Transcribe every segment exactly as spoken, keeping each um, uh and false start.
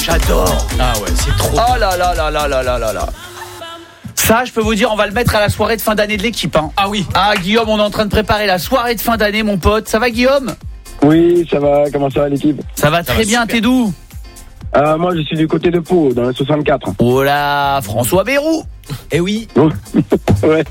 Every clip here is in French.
j'adore. Ah ouais, c'est trop. Oh là là là là là là là là. Ça, je peux vous dire, on va le mettre à la soirée de fin d'année de l'équipe. Hein. Ah oui. Ah, Guillaume, on est en train de préparer la soirée de fin d'année, mon pote. Ça va, Guillaume ? Oui, ça va. Comment ça va, l'équipe ? Ça va ça très va bien, super. T'es d'où ? euh, Moi, je suis du côté de Pau, dans le soixante-quatre. Oh là, François Bayrou. Eh oui. Ouais.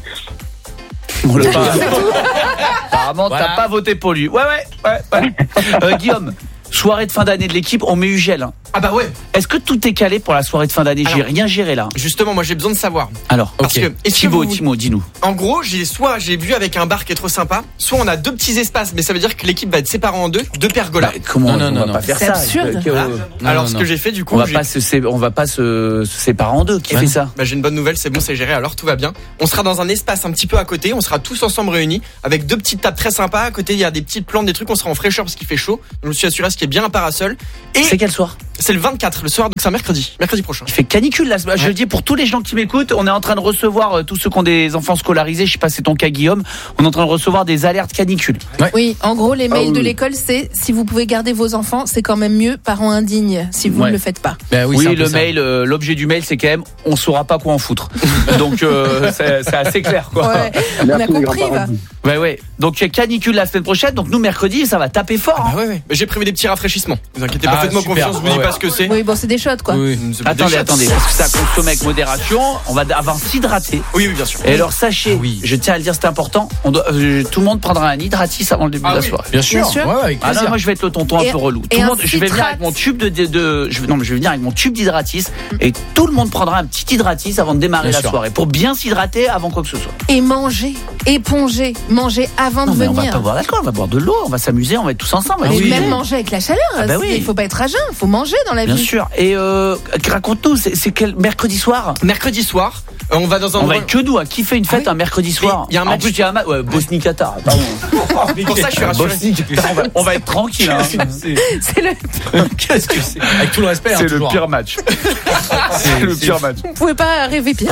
On l'a pas. Apparemment, voilà. T'as pas voté pour lui. Ouais, ouais, ouais. ouais. Euh, Guillaume, soirée de fin d'année de l'équipe, on met Ugel. Hein. Ah bah ouais. Est-ce que tout est calé pour la soirée de fin d'année ? J'ai rien géré là. Justement, moi j'ai besoin de savoir. Alors, parce okay. que Thibaut, vous... Thibaut, dis-nous. En gros, j'ai soit j'ai vu avec un bar qui est trop sympa, soit on a deux petits espaces, mais ça veut dire que l'équipe va être séparée en deux, deux pergolas. Bah, comment non, on non, va non, pas faire c'est ça absurde. euh, voilà. non, Alors non, ce non. que j'ai fait du coup, on va j'ai... pas se, on va pas se, se séparer en deux. Qui ouais. fait ça ? Bah j'ai une bonne nouvelle, c'est bon, c'est géré. Alors tout va bien. On sera dans un espace un petit peu à côté. On sera tous ensemble réunis avec deux petites tables très sympas. À côté, il y a des petites plantes, des trucs. On sera en fraîcheur parce qu'il fait chaud. Donc, je me suis assuré à ce qu'il y ait bien un parasol. Et c'est quel soir ? C'est le vingt-quatre, le soir, donc c'est un mercredi, mercredi prochain. Il fait canicule là. Ouais. Je Ouais. le dis pour tous les gens qui m'écoutent, on est en train de recevoir euh, tous ceux qui ont des enfants scolarisés. Je sais pas si c'est ton cas, Guillaume. On est en train de recevoir des alertes canicule. Ouais. Oui, en gros, les mails Ah oui. de l'école, c'est si vous pouvez garder vos enfants, c'est quand même mieux, parents indignes, si vous Ouais. ne le faites pas. Bah oui, Oui, c'est un peu le ça. mail, euh, l'objet du mail, c'est quand même, on saura pas quoi en foutre. Donc euh, c'est, c'est assez clair, quoi. Ouais, on a Merci, les compris, va. grands-parents. Ouais, ouais. Donc canicule la semaine prochaine. Donc nous mercredi, ça va taper fort. Ah hein. ouais, ouais. Mais j'ai prévu des petits rafraîchissements. Ne vous inquiétez pas, Ah, faites-moi super. confiance. Je vous dis Ouais. pas ce que c'est. Oui, bon, c'est des shots, quoi. Oui. C'est pas des Attendez, shots. attendez, parce que ça consomme avec modération. On va avant s'hydrater. Oui, oui, bien sûr. Et alors sachez, Ah oui. je tiens à le dire, c'est important. On doit, euh, tout le monde prendra un hydratis avant le début Ah de la oui. soirée. Bien sûr. Bien sûr. Ouais, avec Ah non, plaisir. moi je vais être le tonton un Et- peu relou. et Tout le un monde, je vais venir citrate. avec mon tube de, de, de je, non, je vais venir avec mon tube d'hydratis et tout le monde prendra un petit hydratis avant de démarrer Bien la sûr. soirée pour bien s'hydrater avant quoi que ce soit. Et manger, éponger, manger avant Non de mais on va venir. pas boire d'alcool, on va boire de l'eau, on va s'amuser, on va être tous ensemble. Mais on va même discuter. manger avec la chaleur, Ah bah c'est- oui. il faut pas être à jeun, il faut manger dans la Bien vie. sûr. Et euh, raconte-nous, c'est, c'est quel mercredi soir? Mercredi soir, euh, on va dans un On va endroit- être que nous à kiffer une fête Ah oui. un mercredi soir. Il y a un en match- plus il y a un match, ouais, Bosnie-Qatar. Pardon. Pour ça, je suis rassuré. Bosnie-Qatar, on va, on va être tranquille. Hein. C'est le... Qu'est-ce que c'est ? Avec tout le respect, hein, C'est le toujours. pire match. C'est le pire match. Vous pouvez pas rêver pire.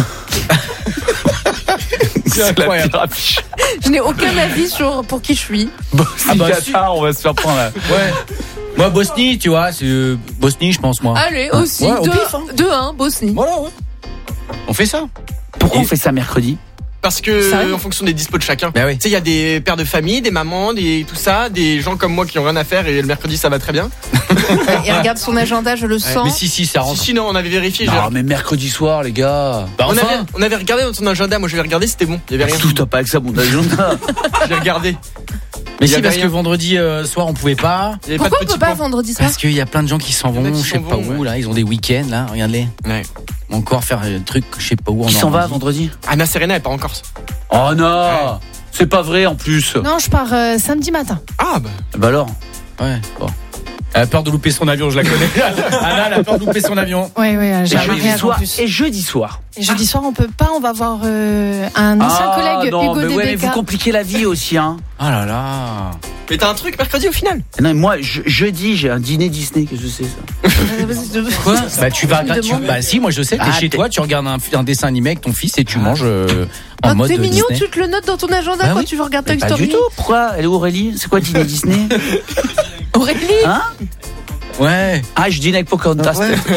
C'est la incroyable. pire affiche. Je n'ai aucun avis sur pour qui je suis. Bosnie-Qatar, on va se faire prendre là. Ouais. Moi, Bosnie, tu vois, c'est euh, Bosnie, je pense, moi. Allez, aussi, Ouais, au pif, hein. deux un, Bosnie. Voilà, ouais. On fait ça. Pourquoi Et- on fait ça mercredi? Parce que, Sérieux en fonction des dispos de chacun. Bah oui. Tu sais, il y a des pères de famille, des mamans, des tout ça, des gens comme moi qui ont rien à faire et le mercredi ça va très bien. Il regarde son agenda, je le sens. Mais si, si, ça Si, rentre. si, non, on avait vérifié. j'ai- Non mais mercredi soir les gars. Bah, on, enfin. avait, on avait regardé dans ton agenda, moi je l'ai regardé, c'était bon. Il y avait rien. Tout t'as pas avec ça mon agenda. J'ai regardé. Mais Il y si, avait parce rien. que vendredi euh, soir, on pouvait pas. Il y avait Pourquoi pas on de peut petits pas points. vendredi soir? Parce qu'il y a plein de gens qui s'en Il y en a vont, qui je sais s'en pas vont, où, ouais. là. Ils ont des week-ends, là. Regardez. Ouais. Encore faire un truc, je sais pas où. en Qui s'en va Normandie. vendredi? Anna Serena est pas en Corse. Oh non, c'est pas vrai en plus. Non, je pars euh, samedi matin. Ah bah. Bah alors. Ouais, bon. Elle a peur de louper son avion, je la connais. Anna, elle a peur de louper son avion. Ouais, ouais, j'ai Et un jeudi mariage en soir. plus. Et jeudi soir. Et jeudi soir, on peut pas, on va voir euh, un ancien Ah collègue, non, Hugo mais ouais, mais vous Debeka. compliquez la vie aussi hein. Ah là là. Mais t'as un truc mercredi au final. Non mais moi je- jeudi j'ai un dîner Disney, qu'est-ce que c'est ça? Quoi? Bah, tu vas, Tu me tu, demandes. bah, si, moi je sais, t'es Ah, chez t'es- toi, tu regardes un, un dessin animé avec ton fils et tu Ah. manges euh, en Oh, mode t'es mignon, Disney. tu te le notes dans ton agenda Bah quand oui. tu veux regarder Mais Toy pas Story. du tout. Pourquoi? Elle est où Aurélie? C'est quoi dîner Disney? Aurélie, Hein? Ouais. Ah je dîne avec Pocahontas.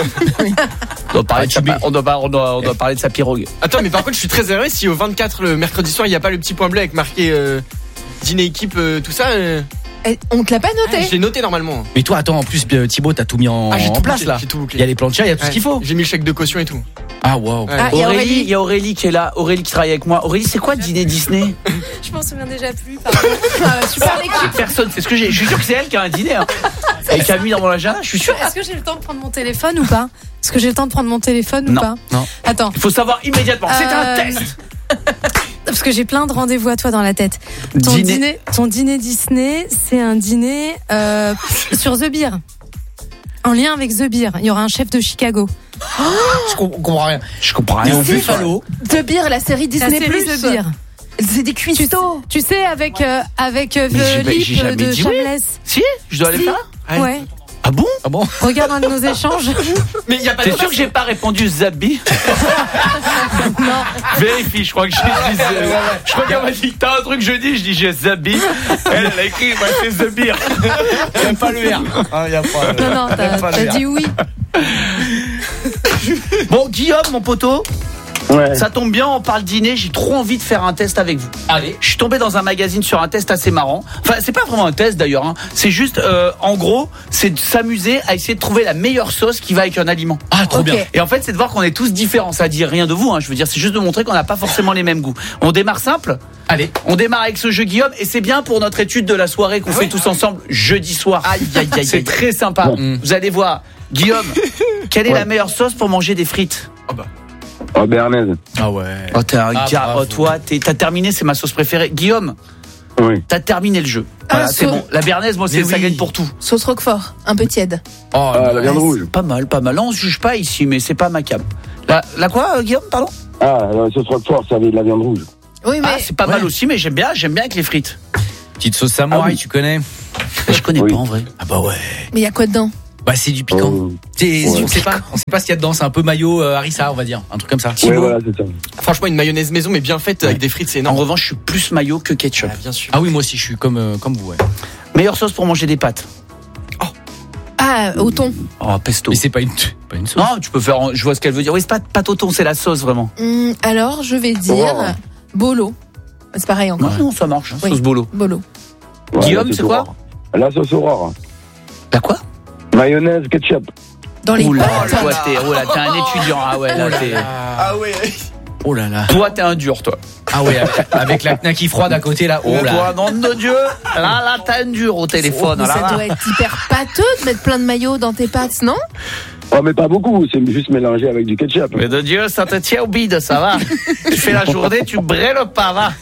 On doit parler Ah, de sa- tu mets- on doit pas- on doit- on doit parler de sa pirogue. Attends, mais par contre, je suis très énervé si au vingt-quatre le mercredi soir il y a pas le petit point bleu avec marqué euh, dîner équipe, euh, tout ça. euh, eh, on te l'a pas ah, noté. je l'ai noté normalement. Mais toi, attends, en plus, euh, Thibaut, t'as tout mis en, Ah, j'ai en tout place bouclé, là. j'ai tout bouclé. Il y a les planchas, il y a tout ce Ouais, qu'il faut. J'ai mis le chèque de caution et tout. Ah, waouh. Ouais. Ah, et Aurélie, Aurélie. il y a Aurélie qui est là, Aurélie qui travaille avec moi. Aurélie, c'est quoi dîner Disney? Je m'en souviens déjà plus, pardon. Ah, super l'équipe. Personne, c'est ce que j'ai. Je suis sûr que c'est elle qui a un dîner. Hein. Et qui a mis dans mon agenda, je suis sûr. Est-ce que j'ai le temps de prendre mon téléphone ou pas? Est-ce que j'ai le temps de prendre mon téléphone ou Non. pas? Non. Attends, Il faut savoir immédiatement. C'est un Euh, test. parce que j'ai plein de rendez-vous à toi dans la tête. Ton Dîner. dîner, ton dîner Disney, c'est un dîner euh, sur The Beer. En lien avec The Beer, il y aura un chef de Chicago. Je com- comprends rien. Je comprends Et rien. au Buffalo. The Beer, la série La Disney+. série The Beer. C'est des cuistots. Tu sais, avec, euh, avec euh, Mais j'ai- The mais j'ai Lip jamais de dit oui. Shameless. Si, je dois aller Si. faire. Ouais. Ouais. Ah bon? Ah bon? Regarde un de nos échanges. Mais il y a pas T'es de sûr que j'ai pas répondu Zabi? Non. Vérifie, je crois que j'ai dit. euh, Je crois qu'elle m'a dit t'as un truc jeudi, je dis j'ai Zabi. Elle, elle a écrit moi c'est The Beer. Il n'y a pas le R. Ah, il y a pas le Non, non, t'as pas t'as le R. dit oui. Guillaume, mon poteau, Ouais. ça tombe bien, on parle dîner, j'ai trop envie de faire un test avec vous. Allez. Je suis tombé dans un magazine sur un test assez marrant. Enfin, c'est pas vraiment un test d'ailleurs, hein. C'est juste, euh, en gros, c'est de s'amuser à essayer de trouver la meilleure sauce qui va avec un aliment. Ah, trop Ok. bien. Et en fait, c'est de voir qu'on est tous différents. Ça dit rien de vous, hein. Je veux dire, c'est juste de montrer qu'on n'a pas forcément les mêmes goûts. On démarre simple. Allez. On démarre avec ce jeu, Guillaume, et c'est bien pour notre étude de la soirée qu'on fait tous ensemble jeudi soir. Aïe, aïe, aïe, C'est aïe. très sympa. Mm. Vous allez voir. Guillaume, quelle est Ouais. la meilleure sauce pour manger des frites? Oh, béarnaise. Ah ouais. Oh, t'es un Ah, gars. bravo. Oh, toi, t'es- t'as terminé, c'est ma sauce préférée. Guillaume, Oui. t'as terminé le jeu. Voilà, Ah, c'est sauce- bon. La béarnaise, moi, c'est Mais ça oui. gagne pour tout. Sauce Roquefort, un peu tiède. Oh, Ah, la viande Ouais, rouge. c'est Pas mal, pas mal. Là, on se juge pas ici, mais c'est pas ma cam. La, la quoi, euh, Guillaume, pardon? Ah, la sauce Roquefort, ça avait de la viande rouge. Oui, mais Ah, c'est pas ouais. mal aussi, mais j'aime bien, j'aime bien avec les frites. petite sauce samouraï, Ah oui. tu connais? Je connais Oui. pas en vrai. Ah bah ouais. mais il y a quoi dedans? Bah c'est du piquant. Oh. C'est- Ouais. On sait pas, on sait pas ce qu'il y a dedans. C'est un peu mayo euh, harissa, on va dire, un truc comme ça. Ouais, voilà, c'est ça. Franchement, une mayonnaise maison, mais bien faite avec des frites, c'est En énorme. revanche, je suis plus mayo que ketchup. Ah, bien sûr. Ah oui, moi aussi, je suis comme euh, comme vous. Ouais. Meilleure sauce pour manger des pâtes. Ah, au thon. Oh, pesto. Mais c'est pas une, pas une sauce. Non, tu peux faire. Je vois ce qu'elle veut dire. Oui, c'est pas pâte au thon, c'est la sauce vraiment. Hum, alors, je vais dire Oh. bolo. C'est pareil encore. Non, non, ça marche. hein, Oui. Sauce bolo. Bolo. Ouais, Guillaume, la sauce c'est quoi Aurore. La sauce Aurore. La quoi? Mayonnaise, ketchup. Dans les Oula, pâtes. toi, t'es, oh là, t'es un étudiant. Ah ouais, là, t'es. Ah ouais. Oh là là. Toi, t'es un dur, toi. Ah ouais, avec, avec la knacky froide à côté là. Oh Toi, là. nom de Dieu. Là, là, t'as un dur au téléphone. Mais Là, ça là. doit être hyper pâteux de mettre plein de maillots dans tes pâtes, non? Oh, mais pas beaucoup, c'est juste mélangé avec du ketchup. Mais de Dieu, ça te tient au bide, ça va. Tu fais la journée, tu brûles pas, va.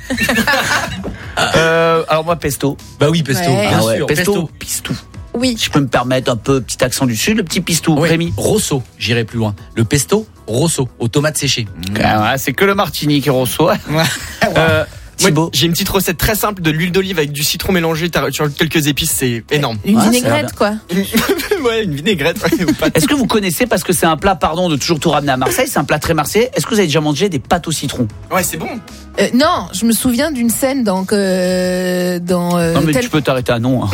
Euh, alors moi, pesto. Bah oui, pesto. Ouais. Bien Ah ouais, sûr. pesto. Pistou. Oui. Si je peux me permettre un peu petit accent du sud, le petit pistou. Ouais. Rémi. Rosso, j'irai plus loin. Le pesto, rosso, aux tomates séchées. Ah ouais, c'est que le martini qui reçoit. Euh, Moi, Thibaut. j'ai une petite recette très simple de l'huile d'olive avec du citron mélangé, t'as- tu rajoutes quelques épices, c'est énorme. Une Ouais, ça a vinaigrette, quoi. Ouais, une vinaigrette. Ouais, ou pas. Est-ce que vous connaissez, parce que c'est un plat, pardon, de toujours tout ramener à Marseille, c'est un plat très marseillais, est-ce que vous avez déjà mangé des pâtes au citron? Ouais, c'est bon. Euh, non, je me souviens d'une scène dans euh, dans euh, Non mais tel- tu peux t'arrêter à non. hein.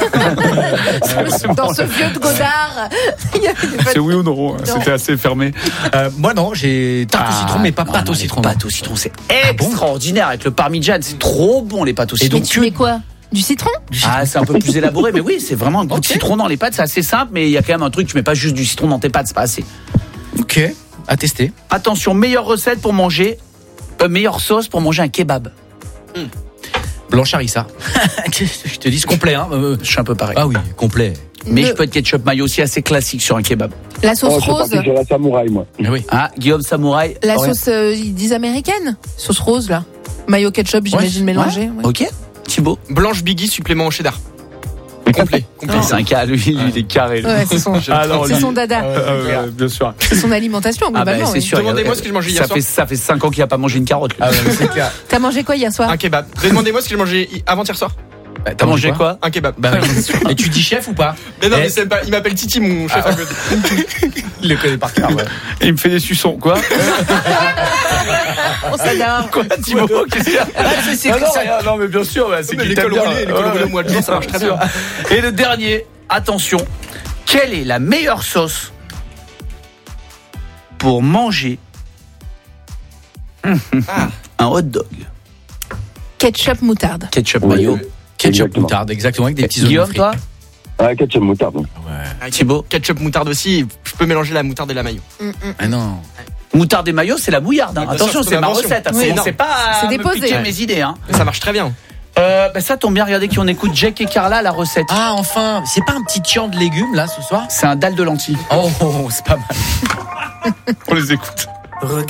dans ce vieux de Godard. Il y avait des pâtes- oui ou non, C'était assez fermé. Euh, moi non, j'ai tarte au citron, mais pas pâte au citron. Pâte au citron, c'est bon extraordinaire avec le parmigiane, c'est trop bon les pâtes au Et citron. donc, Tu mets quoi? Du citron? Ah, c'est un peu plus élaboré, mais oui, c'est vraiment un goût de Ok. citron dans les pâtes, c'est assez simple, mais il y a quand même un truc, tu mets pas juste du citron dans tes pâtes, c'est pas assez. Ok, à tester. Attention, meilleure recette pour manger, euh, meilleure sauce pour manger un kebab. Blanche harissa. Je te dis, c'est complet, hein. euh, Je suis un peu pareil. Ah oui, complet. Mais Le- je peux être ketchup mayo aussi assez classique sur un kebab. La sauce Oh, je suis rose. parti sur la samouraï, moi. Ah oui. Ah, Guillaume Samouraï. La Ouais. sauce, euh, ils disent américaine? Sauce rose, là. Mayo ketchup, j'imagine, Ouais. mélangé. ouais. Ok, Thibaut. Blanche Biggie, supplément au cheddar. Complet. Complet. C'est un cas, lui, il est carré. lui. Ouais, c'est son, Ah non, c'est lui- son dada. Euh, bien sûr. C'est son alimentation, Ah bah globalement. c'est oui. sûr. Demandez-moi ce que j'ai mangé hier ça soir. fait, ça fait cinq ans qu'il a pas mangé une carotte. lui. Ah ouais, c'est clair. T'as mangé quoi hier soir? Un kebab. Demandez-moi ce que j'ai mangé hi- avant-hier soir. Bah, T'as mangé quoi? Un kebab. Bah oui. Et tu dis chef ou pas? Mais non, Eh, mais c'est pas, il m'appelle Titi, mon chef à côté. Il le connaît par cœur. Ouais. Il me fait des suçons, quoi. On s'adore. Quoi, Thibaut? Qu'est-ce qu'il y a c'est Ah que non, ça- rien, non, mais bien sûr, ouais, c'est Mais qu'il l'école t'aime bien. relais, l'école Ouais, relais au mois de juin, ça marche très bien. Et le dernier, attention, quelle est la meilleure sauce pour manger Ah. un hot dog? Ketchup moutarde. Ketchup Oui. mayo. Ketchup Exactement. moutarde, exactement, avec des petits oignons Guillaume, frits. toi? Ah, ketchup moutarde. Avec Thibaut? Ketchup moutarde aussi. Je peux mélanger la moutarde et la mayo. Ah non. Moutarde et mayo, c'est la mouillarde. hein. Bien Attention, sûr, c'est ma attention. recette. hein. Oui. C'est- Non. C'est pas C'est à me déposé. piquer Ouais. mes idées. Hein. Ça marche très bien. Euh, bah ça tombe bien, regardez qui on écoute. Jack et Carla, la recette. Ah enfin, c'est pas un petit tian de légumes là ce soir? C'est un dalle de lentilles. Oh, c'est pas mal. On les écoute. Regarde.